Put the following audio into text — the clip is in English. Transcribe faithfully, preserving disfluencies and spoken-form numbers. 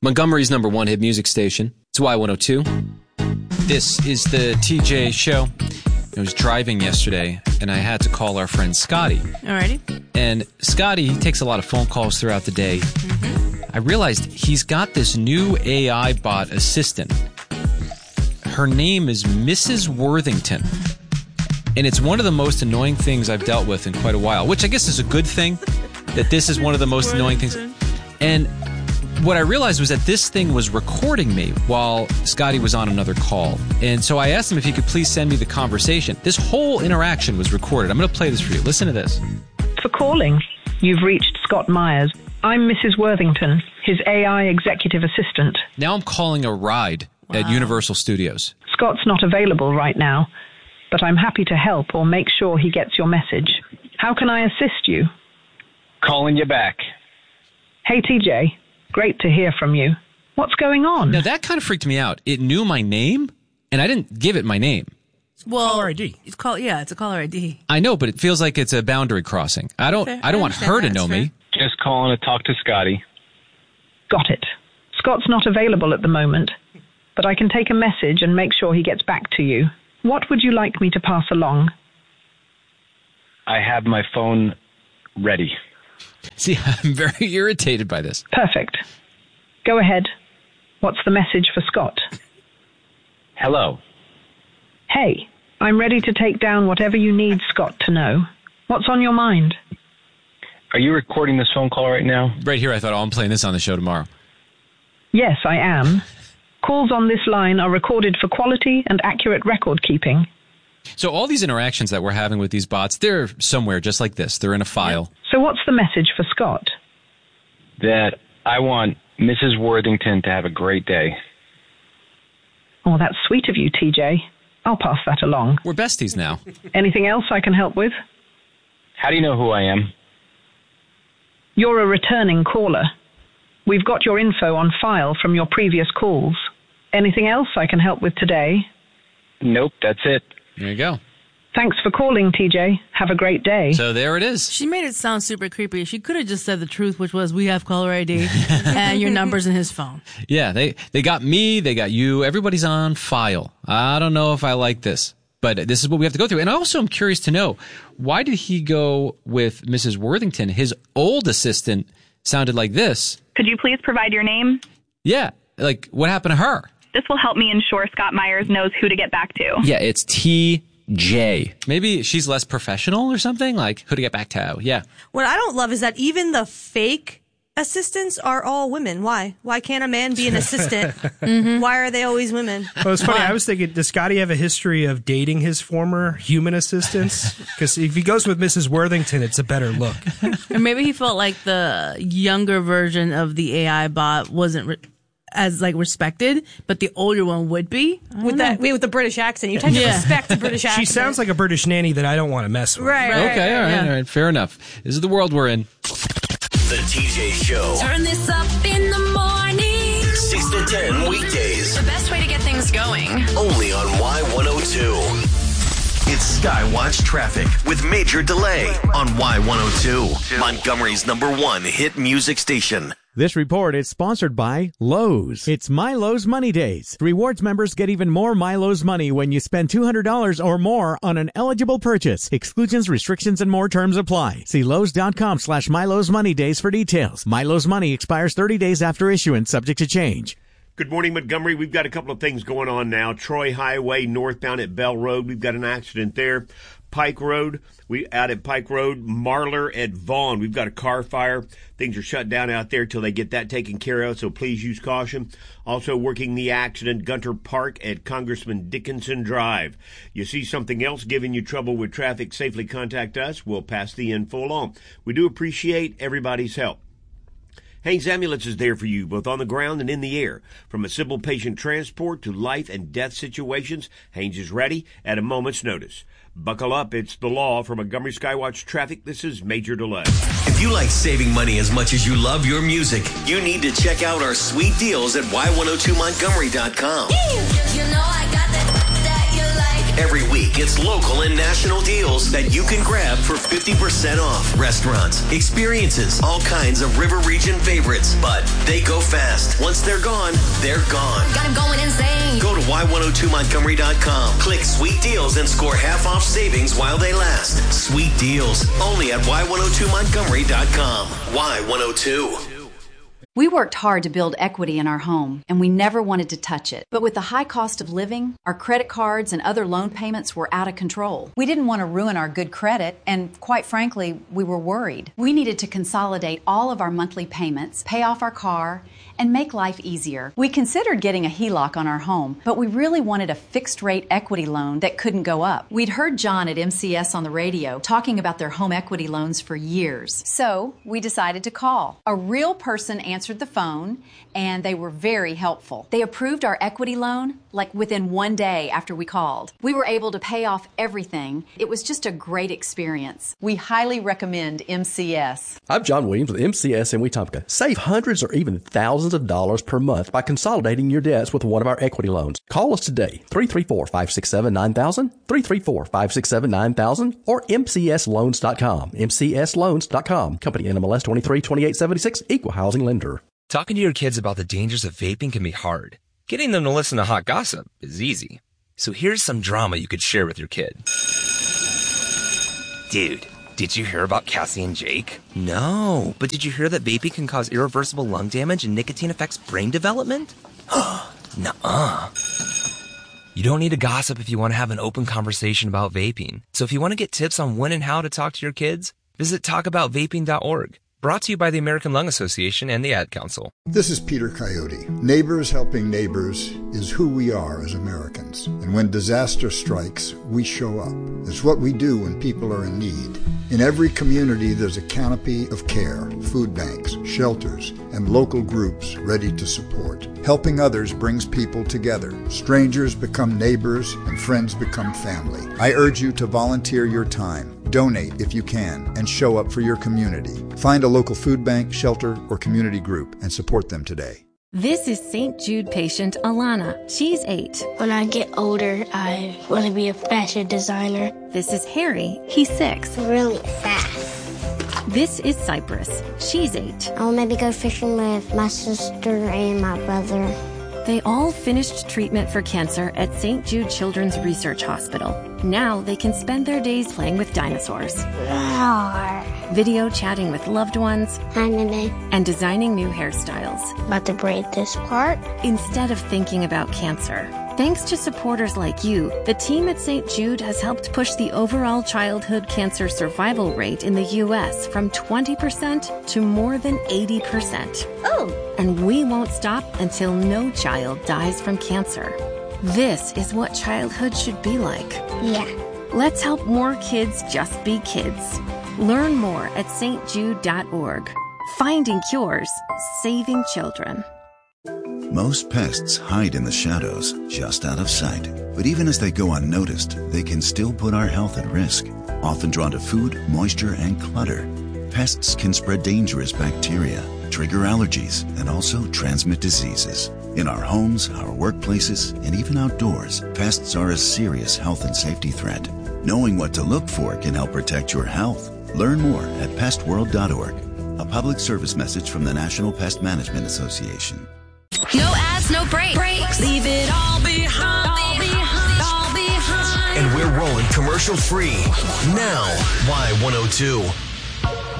Montgomery's number one hit music station. It's Y one oh two. This is the T J Show. I was driving yesterday, and I had to call our friend Scotty. Alrighty. And Scotty, he takes a lot of phone calls throughout the day. Mm-hmm. I realized he's got this new A I bot assistant. Her name is Missus Worthington. And it's one of the most annoying things I've dealt with in quite a while, which I guess is a good thing, that this is one of the most annoying things. And what I realized was that this thing was recording me while Scotty was on another call. And so I asked him if he could please send me the conversation. This whole interaction was recorded. I'm going to play this for you. Listen to this. For calling, you've reached Scott Myers. I'm Missus Worthington, his A I executive assistant. Now I'm calling a ride wow. at Universal Studios. Scott's not available right now, but I'm happy to help or make sure he gets your message. How can I assist you? Calling you back. Hey, T J. Great to hear from you. What's going on? Now, that kind of freaked me out. It knew my name, and I didn't give it my name. Well, caller I D. It's call, yeah, it's a caller I D. I know, but it feels like it's a boundary crossing. I don't Fair. I don't I want her to know fair. me. Just calling to talk to Scotty. Got it. Scott's not available at the moment, but I can take a message and make sure he gets back to you. What would you like me to pass along? I have my phone ready. See, I'm very irritated by this. Perfect. Go ahead. What's the message for Scott? Hello. Hey, I'm ready to take down whatever you need Scott to know. What's on your mind? Are you recording this phone call right now? Right here, I thought, oh, I'm playing this on the show tomorrow. Yes, I am. Calls on this line are recorded for quality and accurate record keeping. So all these interactions that we're having with these bots, they're somewhere just like this. They're in a file. So what's the message for Scott? That I want Missus Worthington to have a great day. Oh, that's sweet of you, T J. I'll pass that along. We're besties now. Anything else I can help with? How do you know who I am? You're a returning caller. We've got your info on file from your previous calls. Anything else I can help with today? Nope, that's it. There you go. Thanks for calling, T J. Have a great day. So there it is. She made it sound super creepy. She could have just said the truth, which was, we have caller I D and your number's in his phone. Yeah, they, they got me, they got you, everybody's on file. I don't know if I like this, but this is what we have to go through. And I also am curious to know, why did he go with Missus Worthington? His old assistant sounded like this. Could you please provide your name? Yeah, like, what happened to her? This will help me ensure Scott Myers knows who to get back to. Yeah, it's T J. Maybe she's less professional or something? Like, who to get back to? Yeah. What I don't love is that even the fake assistants are all women. Why? Why can't a man be an assistant? mm-hmm. Why are they always women? Well, it's funny. Why? I was thinking, does Scotty have a history of dating his former human assistants? Because if he goes with Missus Worthington, it's a better look. Or maybe he felt like the younger version of the A I bot wasn't re- as like respected, but the older one would be. With that, with the British accent, you tend to Yeah. respect the British accent. She sounds like a British nanny that I don't want to mess with. right. right, Okay, all right, yeah. all right, fair enough. This is the world we're in. The T J Show. Turn this up in the morning. six to ten weekdays. The best way to get things going. Only on Y one oh two. It's Skywatch Traffic with Major Delay on Y one oh two. Montgomery's number one hit music station. This report is sponsored by Lowe's. It's Milo's Money Days. Rewards members get even more Milo's money when you spend two hundred dollars or more on an eligible purchase. Exclusions, restrictions, and more terms apply. See Lowe's.com slash Milo's Money Days for details. Milo's money expires thirty days after issuance, subject to change. Good morning, Montgomery. We've got a couple of things going on now. Troy Highway, northbound at Bell Road. We've got an accident there. Pike Road, we out at Pike Road, Marlar at Vaughn. We've got a car fire. Things are shut down out there till they get that taken care of, so please use caution. Also working the accident, Gunter Park at Congressman Dickinson Drive. You see something else giving you trouble with traffic, safely contact us. We'll pass the info along. We do appreciate everybody's help. Haynes Ambulance is there for you, both on the ground and in the air. From a simple patient transport to life and death situations, Haynes is ready at a moment's notice. Buckle up, it's the law. For Montgomery Skywatch Traffic, this is Major Delay. If you like saving money as much as you love your music, you need to check out our sweet deals at Y one oh two Montgomery dot com. You know I got that, that you like. Every week, it's local and national deals that you can grab for fifty percent off. Restaurants, experiences, all kinds of River Region favorites. But they go fast. Once they're gone, they're gone. Got him going insane. Go to Y one oh two Montgomery dot com. Click Sweet Deals and score half off savings while they last. Sweet Deals, only at Y one oh two Montgomery dot com. Y one oh two. We worked hard to build equity in our home, and we never wanted to touch it. But with the high cost of living, our credit cards and other loan payments were out of control. We didn't want to ruin our good credit, and quite frankly, we were worried. We needed to consolidate all of our monthly payments, pay off our car, and make life easier. We considered getting a H E L O C on our home, but we really wanted a fixed-rate equity loan that couldn't go up. We'd heard John at M C S on the radio talking about their home equity loans for years. So we decided to call. A real person answered the phone, and they were very helpful. They approved our equity loan like within one day after we called. We were able to pay off everything. It was just a great experience. We highly recommend M C S. I'm John Williams with M C S in Wetumpka. Save hundreds or even thousands of dollars per month by consolidating your debts with one of our equity loans. Call us today, three three four, five six seven, nine thousand, three three four, five six seven, nine thousand, or M C S loans dot com, M C S loans dot com. Company N M L S twenty-three twenty-eight seventy-six, Equal Housing Lender. Talking to your kids about the dangers of vaping can be hard. Getting them to listen to hot gossip is easy. So here's some drama you could share with your kid. Dude, did you hear about Cassie and Jake? No, but did you hear that vaping can cause irreversible lung damage and nicotine affects brain development? Nuh-uh. You don't need to gossip if you want to have an open conversation about vaping. So if you want to get tips on when and how to talk to your kids, visit talk about vaping dot org. Brought to you by the American Lung Association and the Ad Council. This is Peter Coyote. Neighbors helping neighbors is who we are as Americans. And when disaster strikes, we show up. It's what we do when people are in need. In every community, there's a canopy of care, food banks, shelters, and local groups ready to support. Helping others brings people together. Strangers become neighbors, and friends become family. I urge you to volunteer your time. Donate if you can, and show up for your community. Find a local food bank, shelter, or community group and support them today. This is Saint Jude patient Alana. She's eight. When I get older, I want to be a fashion designer. This is Harry. He's six. Really fast. This is Cypress. She's eight. I'll maybe go fishing with my sister and my brother. They all finished treatment for cancer at Saint Jude Children's Research Hospital. Now they can spend their days playing with dinosaurs, Roar. video chatting with loved ones, Hi, Mimi. and designing new hairstyles. About to braid this part. Instead of thinking about cancer. Thanks to supporters like you, the team at Saint Jude has helped push the overall childhood cancer survival rate in the U S from twenty percent to more than eighty percent. Oh! And we won't stop until no child dies from cancer. This is what childhood should be like. Yeah. Let's help more kids just be kids. Learn more at S T Jude dot org. Finding cures, saving children. Most pests hide in the shadows, just out of sight. But even as they go unnoticed, they can still put our health at risk. Often drawn to food, moisture, and clutter, pests can spread dangerous bacteria, trigger allergies, and also transmit diseases. In our homes, our workplaces, and even outdoors, pests are a serious health and safety threat. Knowing what to look for can help protect your health. Learn more at pest world dot org. A public service message from the National Pest Management Association. No ads, no break. breaks. Leave it all behind. All behind. All behind. And we're rolling commercial free now. Y one oh two.